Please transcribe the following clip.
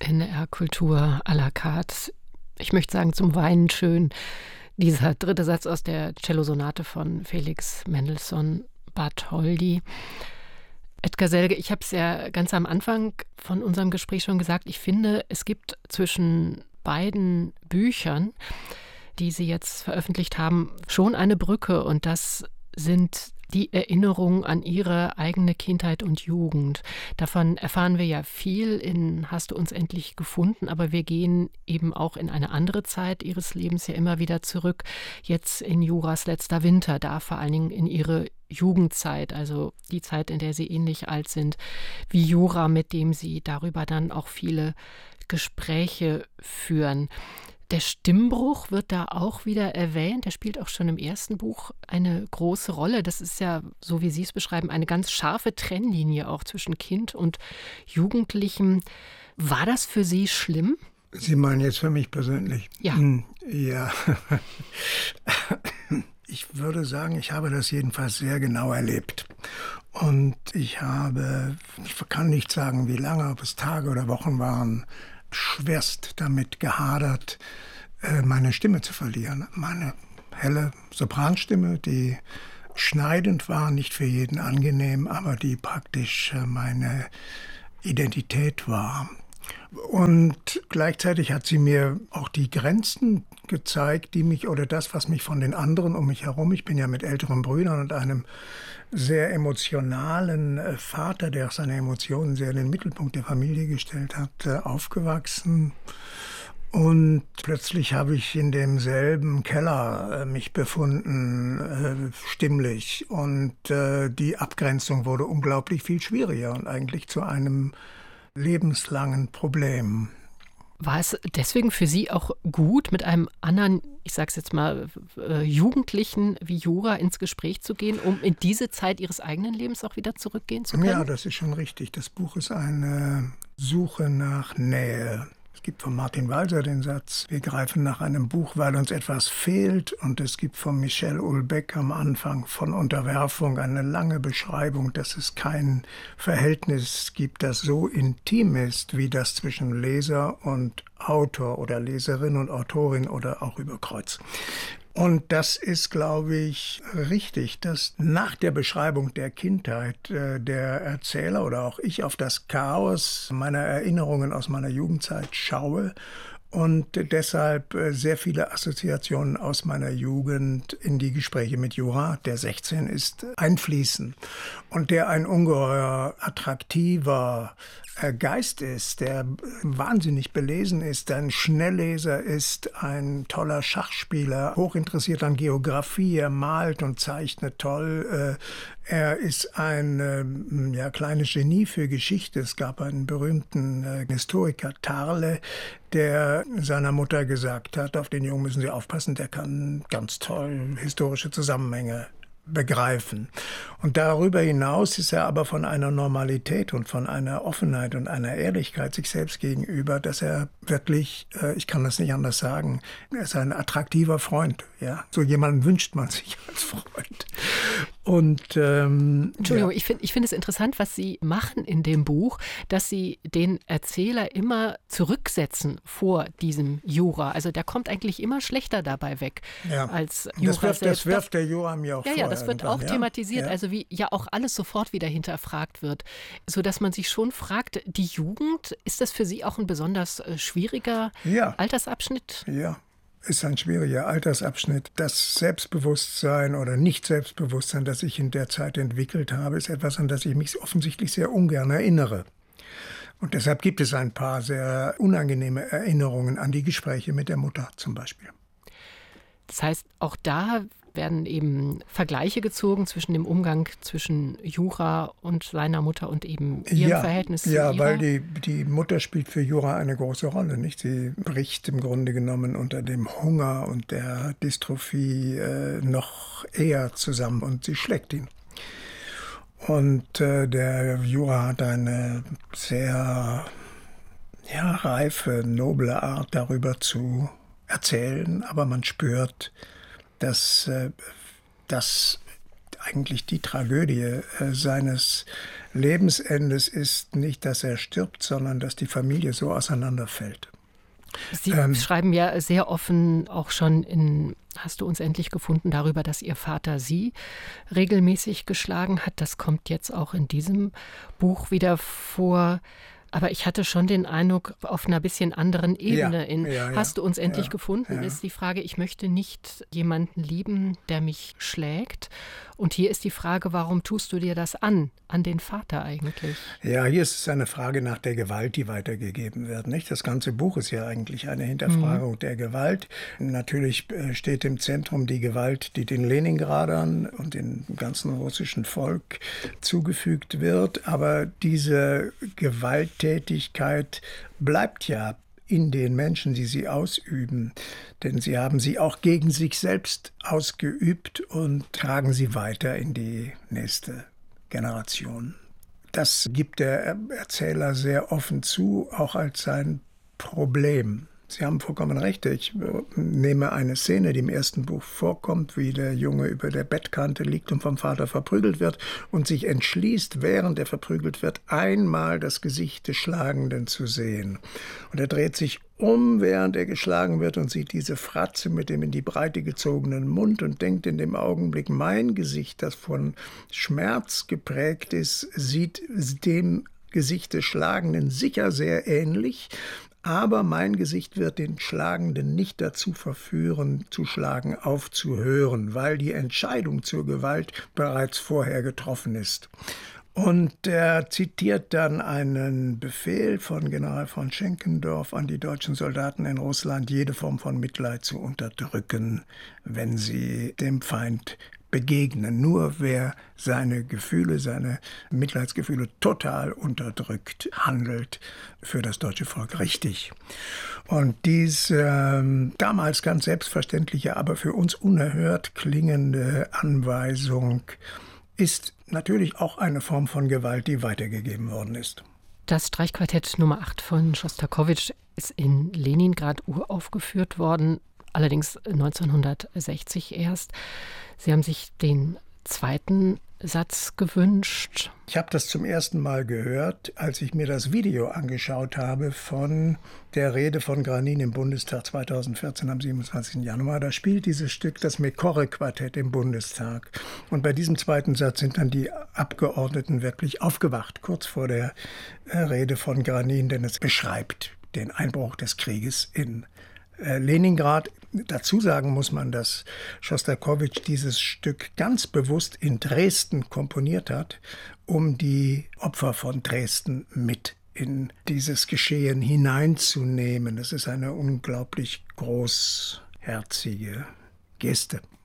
NDR Kultur à la carte. Ich möchte sagen, zum Weinen schön. Dieser dritte Satz aus der Cellosonate von Felix Mendelssohn Bartholdy. Edgar Selge, ich habe es ja ganz am Anfang von unserem Gespräch schon gesagt, ich finde, es gibt zwischen beiden Büchern, die Sie jetzt veröffentlicht haben, schon eine Brücke, und das sind die Erinnerungen an Ihre eigene Kindheit und Jugend. Davon erfahren wir ja viel in Hast du uns endlich gefunden, aber wir gehen eben auch in eine andere Zeit Ihres Lebens ja immer wieder zurück. Jetzt in Juras letzter Winter, da vor allen Dingen in Ihre Jugendzeit, also die Zeit, in der Sie ähnlich alt sind wie Jura, mit dem Sie darüber dann auch viele Gespräche führen. Der Stimmbruch wird da auch wieder erwähnt. Der spielt auch schon im ersten Buch eine große Rolle. Das ist ja, so wie Sie es beschreiben, eine ganz scharfe Trennlinie auch zwischen Kind und Jugendlichem. War das für Sie schlimm? Sie meinen jetzt für mich persönlich? Ja. Ja. Ich würde sagen, ich habe das jedenfalls sehr genau erlebt. Und ich kann nicht sagen, wie lange, ob es Tage oder Wochen waren, schwerst damit gehadert, meine Stimme zu verlieren. Meine helle Sopranstimme, die schneidend war, nicht für jeden angenehm, aber die praktisch meine Identität war. Und gleichzeitig hat sie mir auch die Grenzen gezeigt, die mich, oder das, was mich von den anderen um mich herum, ich bin ja mit älteren Brüdern und einem sehr emotionalen Vater, der auch seine Emotionen sehr in den Mittelpunkt der Familie gestellt hat, aufgewachsen. Und plötzlich habe ich in demselben Keller mich befunden, stimmlich. Und die Abgrenzung wurde unglaublich viel schwieriger und eigentlich zu einem lebenslangen Problem. War es deswegen für Sie auch gut, mit einem anderen, ich sage es jetzt mal, Jugendlichen wie Jura ins Gespräch zu gehen, um in diese Zeit Ihres eigenen Lebens auch wieder zurückgehen zu können? Ja, das ist schon richtig. Das Buch ist eine Suche nach Nähe. Es gibt von Martin Walser den Satz, wir greifen nach einem Buch, weil uns etwas fehlt. Und es gibt von Michel Houellebecq am Anfang von Unterwerfung eine lange Beschreibung, dass es kein Verhältnis gibt, das so intim ist, wie das zwischen Leser und Autor oder Leserin und Autorin oder auch über Kreuz. Und das ist, glaube ich, richtig, dass nach der Beschreibung der Kindheit der Erzähler oder auch ich auf das Chaos meiner Erinnerungen aus meiner Jugendzeit schaue und deshalb sehr viele Assoziationen aus meiner Jugend in die Gespräche mit Jura, der 16 ist, einfließen und der ein ungeheuer attraktiver Geist ist, der wahnsinnig belesen ist, ein Schnellleser ist, ein toller Schachspieler, hochinteressiert an Geografie, er malt und zeichnet toll. Er ist ein kleines Genie für Geschichte. Es gab einen berühmten Historiker, Tarle, der seiner Mutter gesagt hat, auf den Jungen müssen Sie aufpassen, der kann ganz toll historische Zusammenhänge begreifen. Und darüber hinaus ist er aber von einer Normalität und von einer Offenheit und einer Ehrlichkeit sich selbst gegenüber, dass er wirklich, ich kann das nicht anders sagen, er ist ein attraktiver Freund. Ja? So jemanden wünscht man sich als Freund. Und Entschuldigung, ich finde es interessant, was Sie machen in dem Buch, dass Sie den Erzähler immer zurücksetzen vor diesem Jura. Also der kommt eigentlich immer schlechter dabei weg als Jura selbst. Das wirft der Jura mir auch vor. Ja, das wird auch thematisiert, also wie ja auch alles sofort wieder hinterfragt wird, sodass man sich schon fragt, die Jugend, ist das für Sie auch ein besonders schwieriger Altersabschnitt? Ja. Ist ein schwieriger Altersabschnitt. Das Selbstbewusstsein oder Nicht-Selbstbewusstsein, das ich in der Zeit entwickelt habe, ist etwas, an das ich mich offensichtlich sehr ungern erinnere. Und deshalb gibt es ein paar sehr unangenehme Erinnerungen an die Gespräche mit der Mutter zum Beispiel. Das heißt, auch da werden eben Vergleiche gezogen zwischen dem Umgang zwischen Jura und seiner Mutter und eben ihrem Verhältnis zu Jura? Ja, weil die Mutter spielt für Jura eine große Rolle, nicht? Sie bricht im Grunde genommen unter dem Hunger und der Dystrophie noch eher zusammen und sie schlägt ihn. Und der Jura hat eine sehr reife, noble Art, darüber zu erzählen, aber man spürt, dass eigentlich die Tragödie seines Lebensendes ist nicht, dass er stirbt, sondern dass die Familie so auseinanderfällt. Sie schreiben ja sehr offen auch schon in Hast du uns endlich gefunden darüber, dass Ihr Vater Sie regelmäßig geschlagen hat. Das kommt jetzt auch in diesem Buch wieder vor. Aber ich hatte schon den Eindruck, auf einer bisschen anderen Ebene. Hast du uns endlich gefunden, ist die Frage, ich möchte nicht jemanden lieben, der mich schlägt. Und hier ist die Frage, warum tust du dir das an den Vater eigentlich? Ja, hier ist es eine Frage nach der Gewalt, die weitergegeben wird. Nicht? Das ganze Buch ist ja eigentlich eine Hinterfragung der Gewalt. Natürlich steht im Zentrum die Gewalt, die den Leningradern und dem ganzen russischen Volk zugefügt wird. Aber diese Gewalttätigkeit bleibt ja in den Menschen, die sie ausüben. Denn sie haben sie auch gegen sich selbst ausgeübt und tragen sie weiter in die nächste Generation. Das gibt der Erzähler sehr offen zu, auch als sein Problem. Sie haben vollkommen recht. Ich nehme eine Szene, die im ersten Buch vorkommt, wie der Junge über der Bettkante liegt und vom Vater verprügelt wird und sich entschließt, während er verprügelt wird, einmal das Gesicht des Schlagenden zu sehen. Und er dreht sich um, während er geschlagen wird und sieht diese Fratze mit dem in die Breite gezogenen Mund und denkt in dem Augenblick, mein Gesicht, das von Schmerz geprägt ist, sieht dem Gesicht des Schlagenden sicher sehr ähnlich. Aber mein Gesicht wird den Schlagenden nicht dazu verführen, zu schlagen aufzuhören, weil die Entscheidung zur Gewalt bereits vorher getroffen ist. Und er zitiert dann einen Befehl von General von Schenkendorf an die deutschen Soldaten in Russland, jede Form von Mitleid zu unterdrücken, wenn sie dem Feind begegnen. Nur wer seine Gefühle, seine Mitleidsgefühle total unterdrückt, handelt für das deutsche Volk richtig. Und diese damals ganz selbstverständliche, aber für uns unerhört klingende Anweisung ist natürlich auch eine Form von Gewalt, die weitergegeben worden ist. Das Streichquartett Nummer 8 von Schostakowitsch ist in Leningrad uraufgeführt worden, allerdings 1960 erst. Sie haben sich den zweiten Satz gewünscht. Ich habe das zum ersten Mal gehört, als ich mir das Video angeschaut habe von der Rede von Granin im Bundestag 2014 am 27. Januar. Da spielt dieses Stück das Mekore-Quartett im Bundestag. Und bei diesem zweiten Satz sind dann die Abgeordneten wirklich aufgewacht, kurz vor der Rede von Granin, denn es beschreibt den Einbruch des Krieges in Leningrad. Dazu sagen muss man, dass Schostakowitsch dieses Stück ganz bewusst in Dresden komponiert hat, um die Opfer von Dresden mit in dieses Geschehen hineinzunehmen. Das ist eine unglaublich großherzige Geste.